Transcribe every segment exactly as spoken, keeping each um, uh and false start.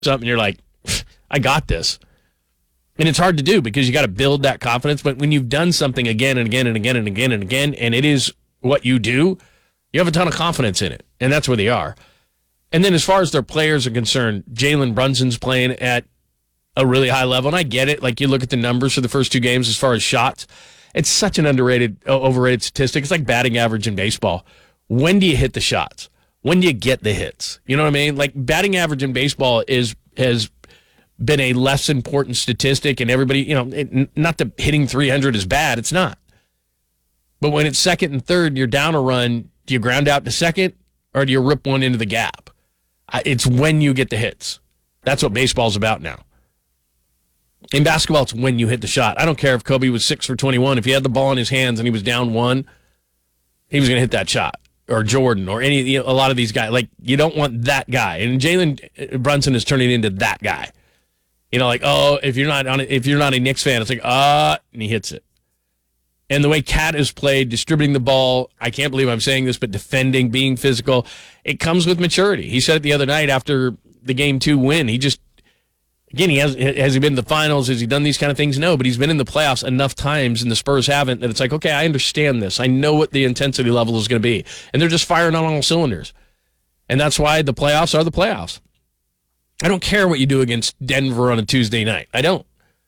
something, you're like, I got this. And it's hard to do because you got to build that confidence. But when you've done something again and again and again and again and again, and it is what you do, you have a ton of confidence in it. And that's where they are. And then as far as their players are concerned, Jalen Brunson's playing at a really high level. And I get it. Like, you look at the numbers for the first two games as far as shots. It's such an underrated, overrated statistic. It's like batting average in baseball. When do you hit the shots? When do you get the hits? You know what I mean? Like, batting average in baseball is has been a less important statistic, and everybody, you know, it, not that hitting three hundred is bad. It's not. But when it's second and third, you're down a run, do you ground out to second, or do you rip one into the gap? It's when you get the hits. That's what baseball's about now. In basketball, it's when you hit the shot. I don't care if Kobe was six for twenty-one. If he had the ball in his hands and he was down one, he was going to hit that shot. Or Jordan, or any, you know, a lot of these guys. Like, you don't want that guy. And Jalen Brunson is turning into that guy. You know, like, oh, if you're not on, if you're not a Knicks fan, it's like, ah, uh, and he hits it. And the way Cat has played, distributing the ball, I can't believe I'm saying this, but defending, being physical, it comes with maturity. He said it the other night after the game two win. He just, again, he has has he been to the finals? Has he done these kind of things? No, but he's been in the playoffs enough times, and the Spurs haven't, that it's like, okay, I understand this. I know what the intensity level is going to be. And they're just firing on all cylinders. And that's why the playoffs are the playoffs. I don't care what you do against Denver on a Tuesday night. I don't.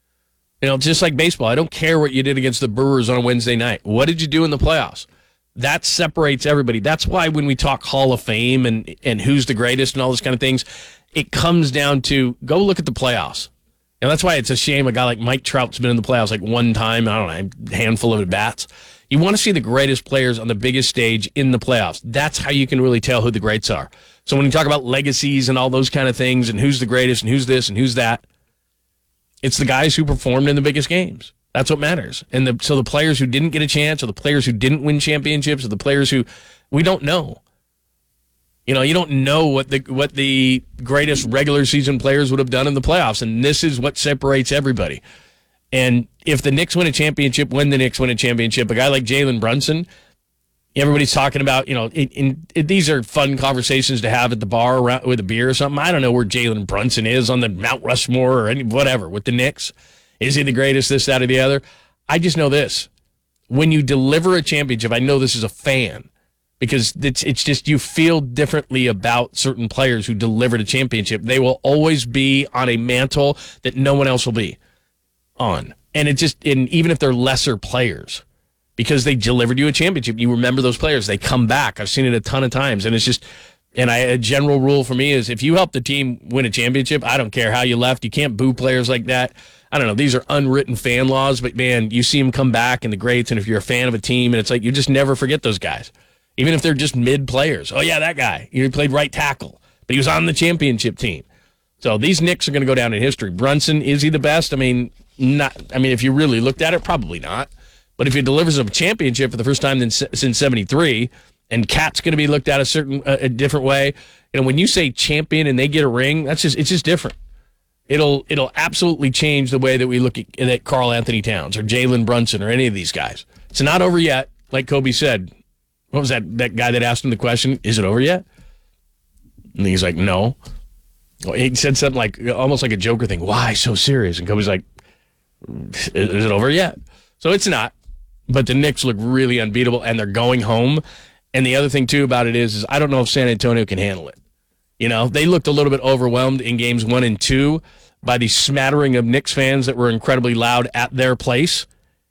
You know, just like baseball, I don't care what you did against the Brewers on a Wednesday night. What did you do in the playoffs? That separates everybody. That's why when we talk Hall of Fame and, and who's the greatest and all those kind of things, it comes down to go look at the playoffs. And that's why it's a shame a guy like Mike Trout's been in the playoffs like one time, I don't know, a handful of at-bats. You want to see the greatest players on the biggest stage in the playoffs. That's how you can really tell who the greats are. So when you talk about legacies and all those kind of things and who's the greatest and who's this and who's that, it's the guys who performed in the biggest games. That's what matters. And the, so the players who didn't get a chance, or the players who didn't win championships, or the players who we don't know. You know, you don't know what the what the greatest regular season players would have done in the playoffs, and this is what separates everybody. And if the Knicks win a championship, when the Knicks win a championship, a guy like Jalen Brunson, everybody's talking about, you know, in, in, in, these are fun conversations to have at the bar around, with a beer or something. I don't know where Jalen Brunson is on the Mount Rushmore or any whatever with the Knicks. Is he the greatest, this, that, or the other? I just know this. When you deliver a championship, I know this as a fan, because it's it's just you feel differently about certain players who delivered a championship. They will always be on a mantle that no one else will be on. And it just, and even if they're lesser players, because they delivered you a championship, you remember those players. They come back. I've seen it a ton of times. And it's just, and I, a general rule for me is if you help the team win a championship, I don't care how you left. You can't boo players like that. I don't know. These are unwritten fan laws, but man, you see them come back in the greats. And if you're a fan of a team, and it's like, you just never forget those guys. Even if they're just mid players. Oh yeah, that guy. He played right tackle, but he was on the championship team. So these Knicks are going to go down in history. Brunson, is he the best? I mean, not. I mean, if you really looked at it, probably not. But if he delivers a championship for the first time since seventy-three, and Cat's going to be looked at a certain a different way, you know, when you say champion and they get a ring, that's just it's just different. It'll it'll absolutely change the way that we look at, at Karl Anthony Towns or Jalen Brunson or any of these guys. It's not over yet, like Kobe said. What was that that guy that asked him the question? Is it over yet? And he's like, no. Well, he said something like almost like a Joker thing. Why so serious? And Kobe's like, is it over yet? So it's not. But the Knicks look really unbeatable, and they're going home. And the other thing, too, about it is, is I don't know if San Antonio can handle it. You know, they looked a little bit overwhelmed in games one and two by the smattering of Knicks fans that were incredibly loud at their place.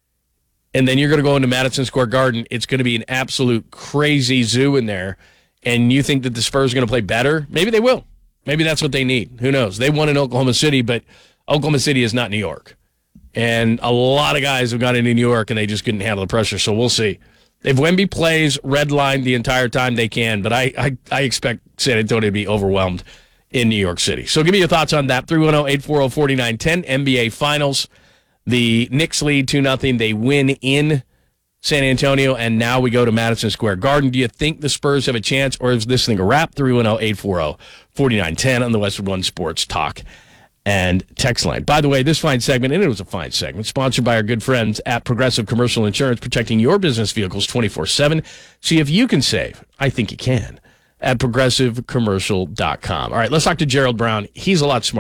And then you're going to go into Madison Square Garden. It's going to be an absolute crazy zoo in there. And you think that the Spurs are going to play better? Maybe they will. Maybe that's what they need. Who knows? They won in Oklahoma City, but Oklahoma City is not New York. And a lot of guys have gone into New York, and they just couldn't handle the pressure, so we'll see. If Wemby plays redlined the entire time, they can, but I, I, I expect San Antonio to be overwhelmed in New York City. So give me your thoughts on that. three one zero, eight four zero, four nine one zero, N B A Finals. The Knicks lead two nothing. They win in San Antonio, and now we go to Madison Square Garden. Do you think the Spurs have a chance, or is this thing a wrap? three one zero, eight four zero, four nine one zero on the Westwood One Sports Talk and text line. By the way, this fine segment, and it was a fine segment, sponsored by our good friends at Progressive Commercial Insurance, protecting your business vehicles twenty-four seven. See if you can save. I think you can. at progressive commercial dot com. All right, let's talk to Gerald Brown. He's a lot smarter.